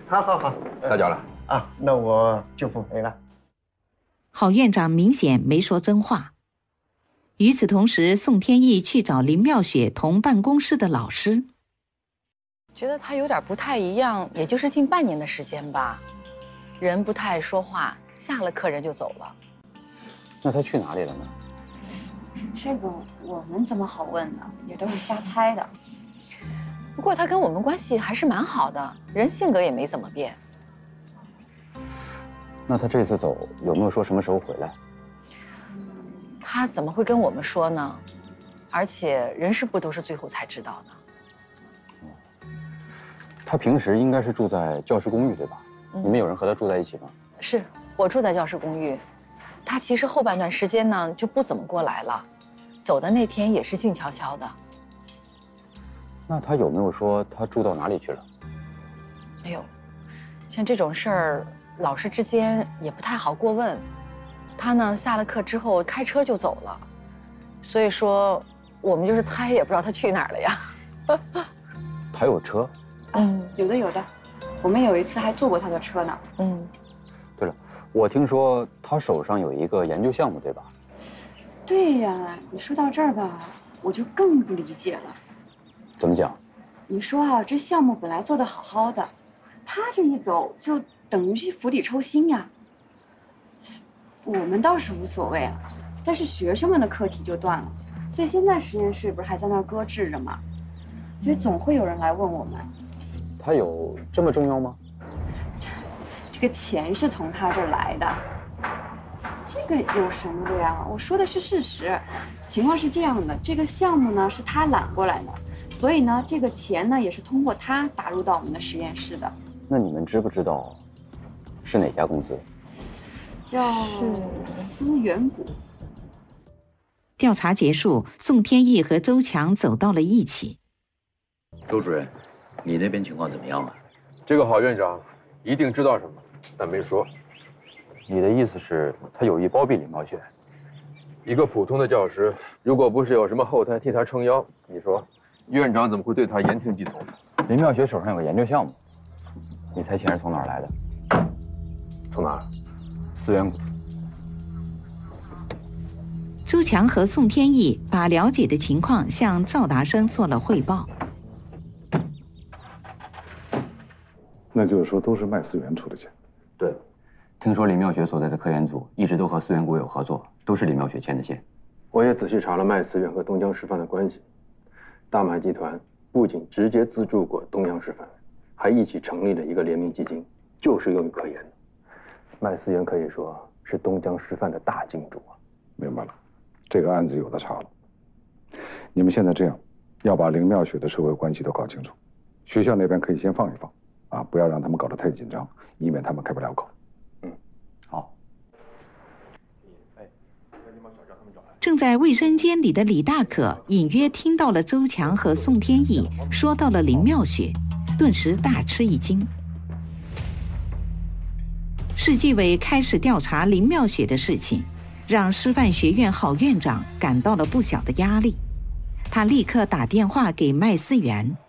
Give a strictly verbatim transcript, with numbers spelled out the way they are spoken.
好好好， 打搅了啊，那我就不陪了。 郝院长明显没说真话。与此同时，宋天益去找林妙雪同办公室的老师， 觉得他有点不太一样，也就是近半年的时间吧，人不太爱说话，下了课人就走了。 那他去哪里了呢？ 这个我们怎么好问呢？也都是瞎猜的。 不过他跟我们关系还是蛮好的，人性格也没怎么变。 那他这次走有没有说什么时候回来？ 他怎么会跟我们说呢？而且人事部都是最后才知道的。 他平时应该是住在教师公寓，对吧？嗯、你们有人和他住在一起吗？ 是我住在教师公寓，他其实后半段时间呢就不怎么过来了，走的那天也是静悄悄的。 那他有没有说他住到哪里去了？ 没有，像这种事儿，老师之间也不太好过问。他呢下了课之后开车就走了，所以说我们就是猜也不知道他去哪儿了呀。 他有车？ 嗯，有的有的，我们有一次还坐过他的车呢。 嗯， 对了，我听说他手上有一个研究项目，对吧？ 对呀，你说到这儿吧，我就更不理解了。 怎么讲？ 你说啊，这项目本来做得好好的，他这一走就等于是釜底抽薪呀。我们倒是无所谓啊，但是学生们的课题就断了，所以现在实验室不是还在那儿搁置着吗？所以总会有人来问我们。 他有这么重要吗？ 这个钱是从他这儿来的，这个有什么的呀？我说的是事实。情况是这样的，这个项目呢是他揽过来的，所以呢这个钱呢也是通过他打入到我们的实验室的。 那你们知不知道是哪家公司？ 叫思源谷。 调查结束，宋天益和周强走到了一起。 周主任，你那边情况怎么样啊？ 这个郝院长一定知道什么，但没说。 你的意思是，他有意包庇林茂雪？ 一个普通的教师，如果不是有什么后台替他撑腰，你说院长怎么会对他言听计从？ 林妙雪手上有个研究项目，你猜钱是从哪儿来的？ 从哪儿？ 思源谷。 周强和宋天益把了解的情况向赵达生做了汇报。 那就是说，都是麦思源出的钱。 对，听说林妙雪所在的科研组一直都和思源谷有合作，都是林妙雪牵的线。 我也仔细查了麦思源和东江师范的关系，大麦集团不仅直接资助过东江师范，还一起成立了一个联名基金，就是用于科研的。麦思源可以说是东江师范的大金主啊。 明白了，这个案子有的查了。你们现在这样，要把林妙雪的社会关系都搞清楚。学校那边可以先放一放，啊，不要让他们搞得太紧张，以免他们开不了口。 嗯，好。 正在卫生间里的李大可隐约听到了周强和宋天益说到了林妙雪，顿时大吃一惊。市纪委开始调查林妙雪的事情，让师范学院郝院长感到了不小的压力。他立刻打电话给麦思源。